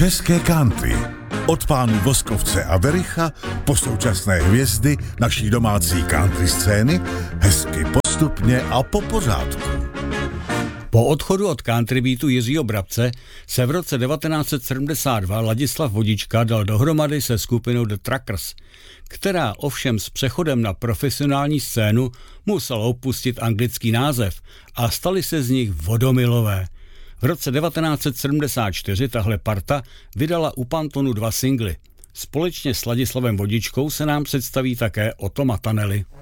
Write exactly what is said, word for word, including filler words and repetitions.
České country. Od pánů Voskovce a Vericha po současné hvězdy naší domácí country scény hezky postupně a po pořádku. Po odchodu od country beatu Jiřího Brabce se v roce devatenáct set sedmdesát dva Ladislav Vodička dal dohromady se skupinou The Truckers, která ovšem s přechodem na profesionální scénu musela opustit anglický název a stali se z nich Vodomilové. V roce devatenáct set sedmdesát čtyři tahle parta vydala u Pantonu dva singly. Společně s Ladislavem Vodičkou se nám představí také Otto Matanelli.